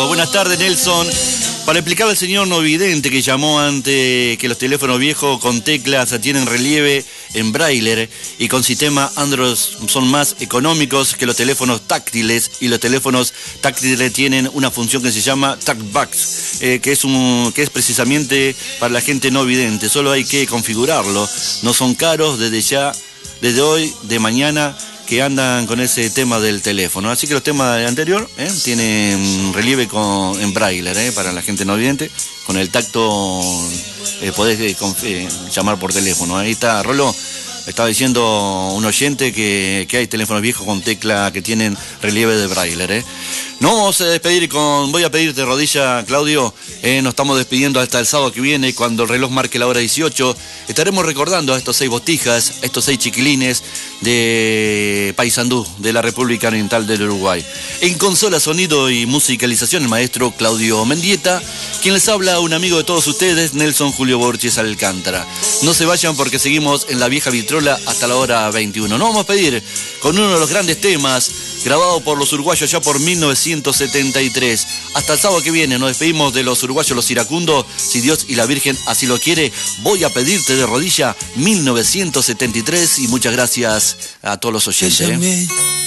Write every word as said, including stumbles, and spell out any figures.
Buenas tardes, Nelson. Para explicarle al señor no vidente que llamó antes que los teléfonos viejos con teclas tienen relieve en braille y con sistema Android son más económicos que los teléfonos táctiles, y los teléfonos táctiles tienen una función que se llama TalkBox, eh, que es un que es precisamente para la gente no vidente. Solo hay que configurarlo. No son caros desde ya, desde hoy, de mañana, que andan con ese tema del teléfono. Así que los temas anterior eh, tienen relieve con, en braille eh, para la gente no vidente. Con el tacto eh, podés eh, eh, llamar por teléfono. Ahí está, Rolo. Estaba diciendo un oyente que, que hay teléfonos viejos con tecla que tienen relieve de braille. ¿eh? Nos vamos a despedir con... Voy a pedirte rodilla, Claudio. Eh, nos estamos despidiendo hasta el sábado que viene, cuando el reloj marque la hora dieciocho. Estaremos recordando a estos seis botijas, a estos seis chiquilines de Paysandú, de la República Oriental del Uruguay. En consola, sonido y musicalización, el maestro Claudio Mendieta. Quien les habla, un amigo de todos ustedes, Nelson Julio Borges Alcántara. No se vayan porque seguimos en la vieja vitrola hasta la hora veintiuno. Nos vamos a pedir con uno de los grandes temas grabado por los uruguayos ya por mil novecientos setenta y tres. Hasta el sábado que viene nos despedimos de los uruguayos, los iracundos. Si Dios y la Virgen así lo quiere, voy a pedirte de rodilla, mil novecientos setenta y tres. Y muchas gracias a todos los oyentes. ¿eh?